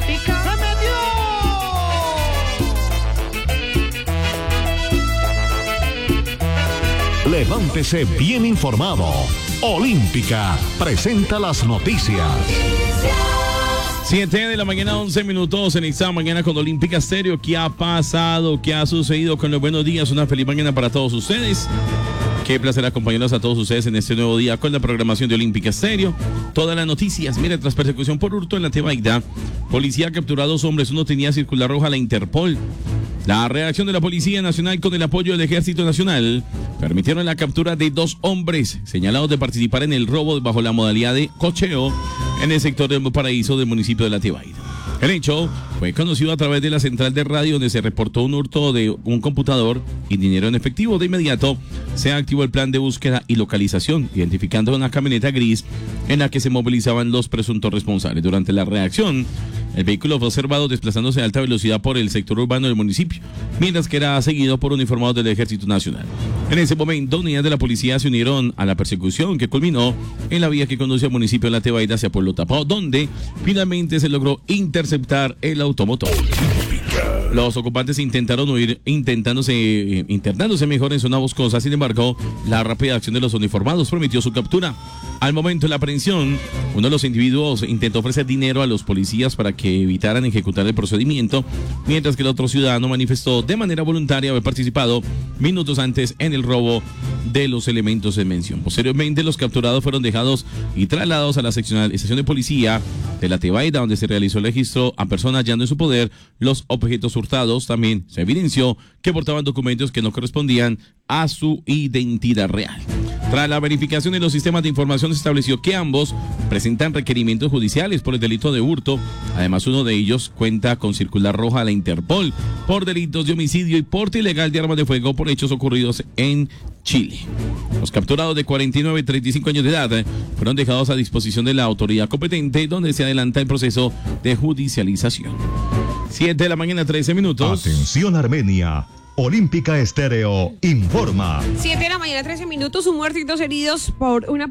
Olímpica. ¡Se metió! Levántese bien informado. Olímpica presenta las noticias. 7 de la mañana, 11 minutos en esta mañana con Olímpica Estéreo. ¿Qué ha pasado? ¿Qué ha sucedido con los buenos días? Una feliz mañana para todos ustedes. Qué placer acompañarlos a todos ustedes en este nuevo día con la programación de Olímpica Estéreo. Todas las noticias. Mire, tras persecución por hurto en la Tebaida, policía capturó a 2 hombres. Uno tenía circular roja a la Interpol. La reacción de la Policía Nacional con el apoyo del Ejército Nacional permitieron la captura de 2 hombres señalados de participar en el robo bajo la modalidad de cocheo en el sector del Paraíso del municipio de La Tebaida. El hecho fue conocido a través de la central de radio, donde se reportó un hurto de un computador y dinero en efectivo. De inmediato se activó el plan de búsqueda y localización, identificando una camioneta gris en la que se movilizaban los presuntos responsables. Durante la reacción, el vehículo fue observado desplazándose a alta velocidad por el sector urbano del municipio, mientras que era seguido por uniformados del Ejército Nacional. En ese momento, unidades de la policía se unieron a la persecución, que culminó en la vía que conduce al municipio de La Tebaida hacia Pueblo Tapado, donde finalmente se logró interceptar el automotor. Los ocupantes intentaron huir, internándose mejor en zona boscosa. Sin embargo, la rápida acción de los uniformados permitió su captura. Al momento de la aprehensión, uno de los individuos intentó ofrecer dinero a los policías para que evitaran ejecutar el procedimiento, mientras que el otro ciudadano manifestó de manera voluntaria haber participado minutos antes en el robo de los elementos en mención. Posteriormente, los capturados fueron dejados y trasladados a la estación de policía de La Tebaida, donde se realizó el registro a personas hallando en su poder los objetos hurtados. También se evidenció que portaban documentos que no correspondían a su identidad real. Tras la verificación de los sistemas de información, se estableció que ambos presentan requerimientos judiciales por el delito de hurto. Además, uno de ellos cuenta con circular roja a la Interpol por delitos de homicidio y porte ilegal de armas de fuego por hechos ocurridos en Chile. Los capturados de 49 y 35 años de edad fueron dejados a disposición de la autoridad competente, donde se adelanta el proceso de judicialización. 7 de la mañana, 13 minutos. Atención, Armenia. Olímpica Estéreo informa. 7 de la mañana, 13 minutos. Un muerto y 2 heridos por una